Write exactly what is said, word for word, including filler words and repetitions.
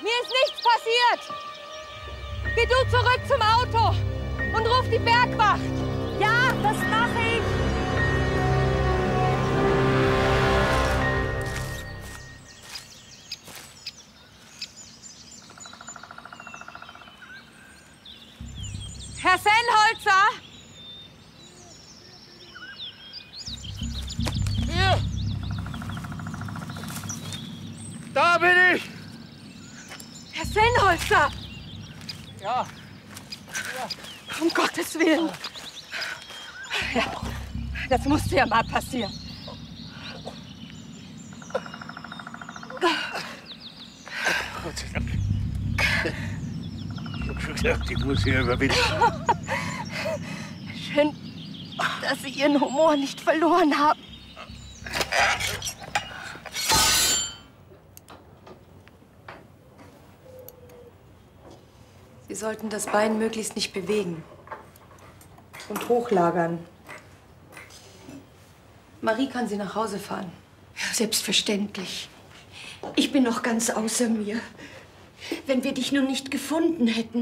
Mir ist nichts passiert. Geh du zurück zum Auto und ruf die Bergwacht. Ja, das mache ich. Herr Sennholzer? Hier! Da bin ich! Herr Sennholzer! Ja. Um Gottes Willen. Ja, das musste ja mal passieren. Gott sei Dank. Ich hab schon gesagt, ich muss hier überwinden. Schön, dass Sie Ihren Humor nicht verloren haben. Sie sollten das Bein möglichst nicht bewegen. Und hochlagern. Marie kann Sie nach Hause fahren. Selbstverständlich. Ich bin noch ganz außer mir. Wenn wir dich nun nicht gefunden hätten.